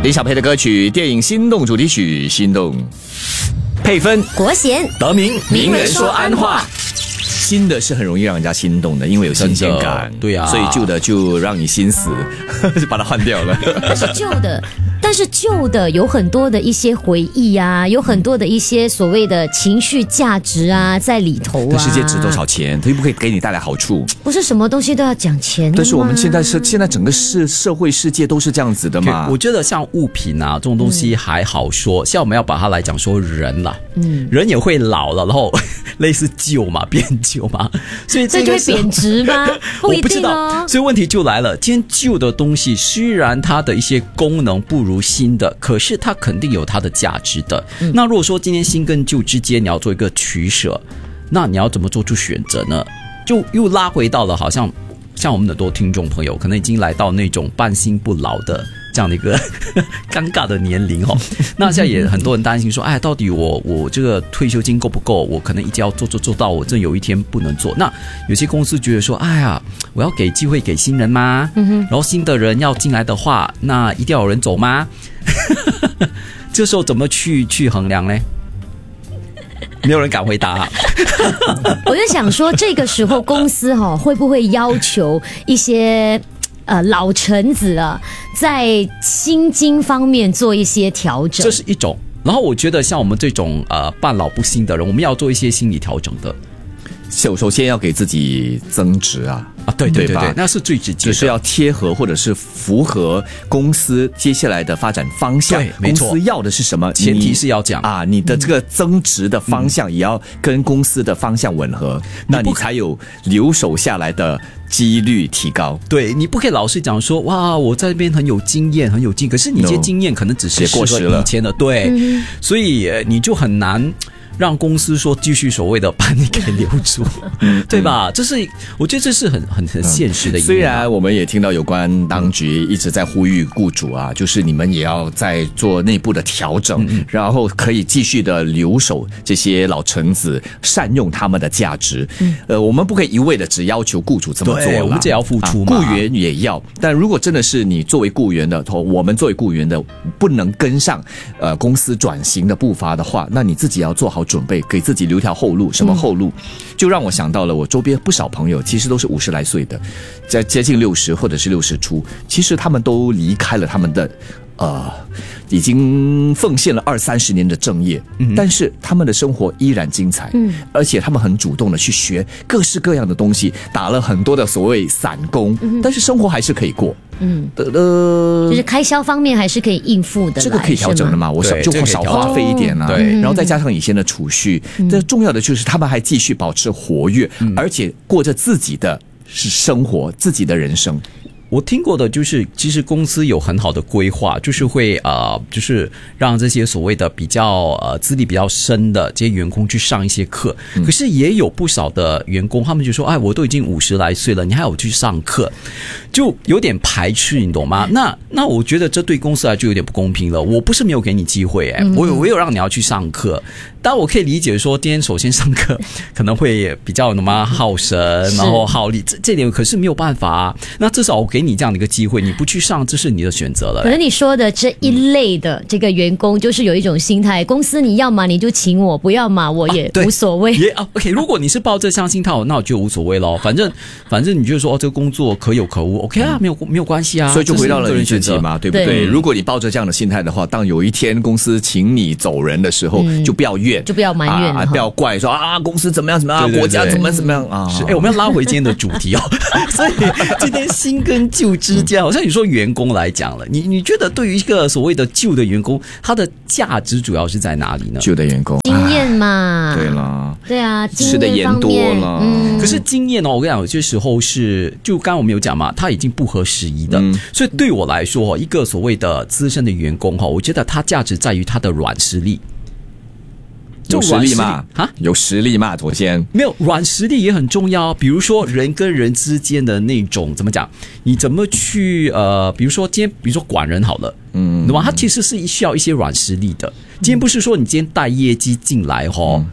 李小培的歌曲，电影《心动》主题曲《心动》，配分国贤、 德明，名人说安话。新的是很容易让人家心动的，因为有新鲜感， 对啊， 所以旧的就让你心死，就把它换掉了。 但是旧的有很多的一些回忆啊，有很多的一些所谓的情绪价值啊在里头啊。 这世界值多少钱，它又不可以给你带来好处。 不是什么东西都要讲钱的吗？ 但是我们现在整个社会世界都是这样子的嘛。 我觉得像物品啊这种东西还好说，像我们要把它来讲说人啦，人也会老了，然后类似旧嘛，变旧嘛，所以这就会贬值吗？不一定哦。 我不知道，所以问题就来了。今天旧的东西虽然它的一些功能不如新的，可是它肯定有它的价值的。那如果说今天新跟旧之间你要做一个取舍，那你要怎么做出选择呢？就又拉回到了好像我们很多听众朋友可能已经来到那种半新不老的这样的一个尴尬的年龄哦。那现在也很多人担心说，哎，到底我这个退休金够不够？我可能一直要做到我真有一天不能做。那有些公司觉得说，哎呀，我要给机会给新人吗？然后新的人要进来的话，那一定要有人走吗？这时候怎么去衡量呢？没有人敢回答。 我就想说，这个时候公司会不会要求一些老臣子啊，在薪金方面做一些调整？ 这是一种。然后我觉得像我们这种半老不新的人，我们要做一些心理调整的。 首先要给自己增值啊， 对，那是最直接的， 就是要贴合或者是符合公司接下来的发展方向。 对，没错， 公司要的是什么？ 前提是要讲啊，你的这个增值的方向也要跟公司的方向吻合，那你才有留守下来的几率提高。 对，你不可以老是讲说，哇，我在那边很有经验，很有经，可是你这些经验可能只是过时了， 以前的，对，所以你就很难让公司说继续所谓的把你给留住，对吧？这是我觉得这是很现实的一面。 虽然我们也听到有关当局一直在呼吁雇主啊，就是你们也要在做内部的调整，然后可以继续的留守这些老臣子，善用他们的价值。我们不可以一味的只要求雇主这么做了， 我们这也要付出嘛。 雇员也要，但如果真的是你作为雇员的，我们作为雇员的不能跟上公司转型的步伐的话，那你自己要做好准备，给自己留条后路。什么后路？就让我想到了我周边不少朋友，其实都是50来岁的，在接近60或者是60出，其实他们都离开了他们的已经奉献了20-30年的正业，但是他们的生活依然精彩，而且他们很主动的去学各式各样的东西，打了很多的所谓散工，但是生活还是可以过。 就是开销方面还是可以应付的， 这个可以调整的嘛？我就少花费一点啊，然后再加上以前的储蓄。这重要的就是他们还继续保持活跃，而且过着自己的生活，自己的人生。 我听过的就是，其实公司有很好的规划，就是会就是让这些所谓的比较资历比较深的这些员工去上一些课。可是也有不少的员工，他们就说：“哎，我都已经50来岁了，你还要去上课，就有点排斥，你懂吗？”那我觉得这对公司来就有点不公平了。我不是没有给你机会，我有让你要去上课，但我可以理解说，今天首先上课可能会比较耗神，然后耗力，这点可是没有办法啊。那至少我给你这样的一个机会，你不去上，这是你的选择了。 可能你说的这一类的这个员工，就是有一种心态，公司你要嘛你就请我，不要嘛我也无所谓。 OK， 如果你是抱这相信套，那我就无所谓咯。反正你就说这个工作可有可无 ，OK 啊，没有关系啊。 所以就回到了你自己嘛，对不对？如果你抱着这样的心态的话，当有一天公司请你走人的时候，就不要怨， 就不要埋怨， 不要怪说公司怎么样，国家怎么样啊。 我们要拉回今天的主题哦。所以今天新跟旧之间，好像你说员工来讲了，你觉得对于一个所谓的旧的员工，他的价值主要是在哪里呢？ 旧的员工经验嘛， 对了， 对啊， 吃的盐多了， 可是经验我跟你讲，有些时候是就刚刚我们有讲嘛，他已经不合时宜的，所以对我来说，一个所谓的资深的员工我觉得他价值在于他的软实力。 有实力嘛？有实力嘛？昨天没有软实力也很重要，比如说人跟人之间的那种怎么讲？你怎么去比如说管人好了，对吧？他其实是需要一些软实力的。今天不是说你今天带业绩进来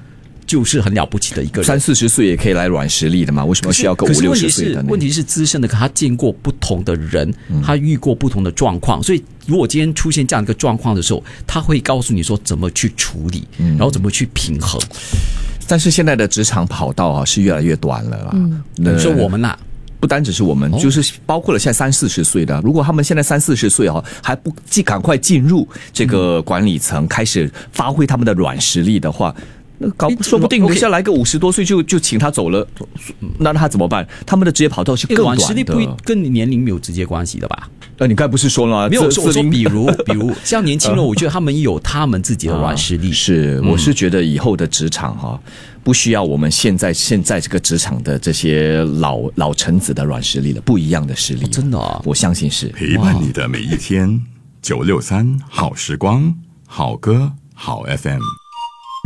就是很了不起的一个人。 30-40岁也可以来软实力的嘛？为什么需要个50-60岁的呢？ 问题是资深的，他见过不同的人，他遇过不同的状况，所以如果今天出现这样一个状况的时候，他会告诉你说怎么去处理，然后怎么去平衡。 但是现在的职场跑道啊是越来越短了啦。 你说我们啦， 不单只是我们，就是包括了现在30-40岁的，如果他们现在30-40岁还不赶快进入这个管理层，开始发挥他们的软实力的话，那说不定留下来个50多岁就请他走了，那他怎么办？他们的职业跑道是更短的。 软实力不跟年龄没有直接关系的吧？ 你刚才不是说了吗？ 没有说，比如像年轻人，我觉得他们有他们自己的软实力。 是，我是觉得以后的职场不需要我们现在这个职场的这些老臣子的软实力了，不一样的实力。 真的啊， 我相信是陪伴你的每一天。963好时光，好歌好 FM。